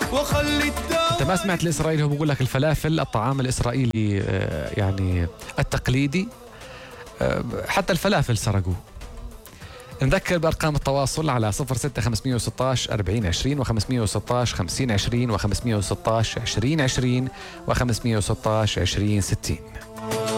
انت ما سمعت الاسرائيلي هو بقول لك الفلافل الطعام الاسرائيلي يعني التقليدي، حتى الفلافل سرقوه. نذكر بأرقام التواصل على 06 516 40 20 و516 50 20 و516 20 20 و516 20 60.